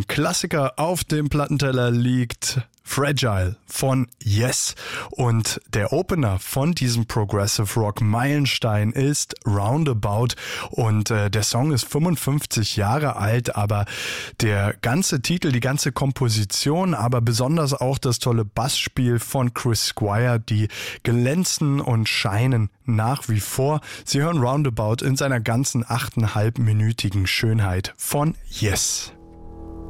ein Klassiker auf dem Plattenteller liegt Fragile von Yes. Und der Opener von diesem Progressive Rock Meilenstein ist Roundabout. Und der Song ist 55 Jahre alt, aber der ganze Titel, die ganze Komposition, aber besonders auch das tolle Bassspiel von Chris Squire, die glänzen und scheinen nach wie vor. Sie hören Roundabout in seiner ganzen 8,5-minütigen Schönheit von Yes.